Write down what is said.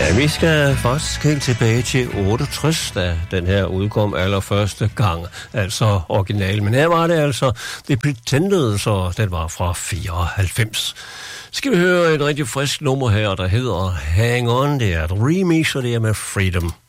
Ja, vi skal faktisk helt tilbage til 68, da den her udkom allerførste gang. Altså original. Men her var det altså The Pretenders, så den var fra 94. Skal vi høre et rigtig frisk nummer her, der hedder Hang On. Det er et remix, og det er med Freedom.